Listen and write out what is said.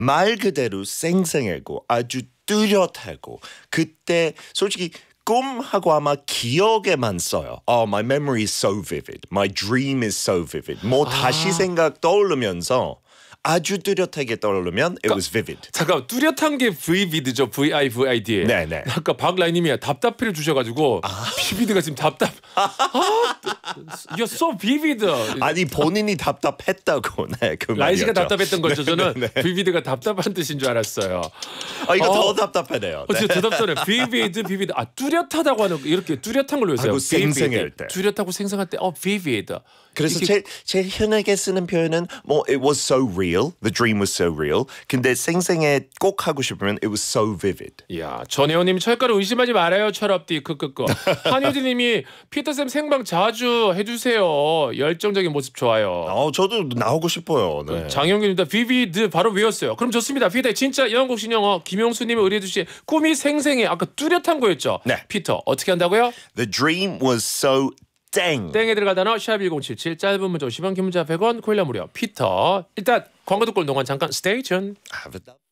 말 그대로 생생하고 아주 뚜렷하고 그때 솔직히 꿈하고 아마 기억에만 써요. My memory is so vivid. My dream is so vivid. 뭐 다시 생각 떠오르면서 아주 뚜렷하게 떠오르면 it was vivid. 잠깐 뚜렷한 게 vivid죠. V-I-V-I-D. 네네. 아까 박라인님이 답답해를 주셔가지고 vivid가 지금 답답. You're so vivid. 아니 본인이 답답했다고. 네, 그 라이즈가 말이었죠. 답답했던 거죠. 저는 네. vivid가 답답한 뜻인 줄 알았어요. 이거 더 답답하네요. 네. 진짜 대답전에 vivid. 뚜렷하다고 하는 이렇게 뚜렷한 걸로 해서요. 하고 생생할 때. 뚜렷하고 생생할 때 vivid. 그래서 이게, 제일 흔하게 쓰는 표현은 뭐 it was so real, the dream was so real. 근데 생생해 꼭 하고 싶으면 it was so vivid. 야, 전혜원님 철가루 의심하지 말아요. 철업디 크크크. 한효진님이 피터쌤 생방 자주 해주세요. 열정적인 모습 좋아요. 저도 나오고 싶어요. 네. 장영균입니다. vivid 바로 외웠어요. 그럼 좋습니다. 피터의 진짜 영국 신영어 김용수님이 의뢰해주신 꿈이 생생해. 아까 뚜렷한 거였죠. 네. 피터 어떻게 한다고요? The dream was so 땡. 땡에 들어갈 단어 샵1077 짧은 문자 50원 긴 문자 100원 코일라 무료 피터 일단 광고 듣고 올 동안 잠깐 stay tuned. Have it.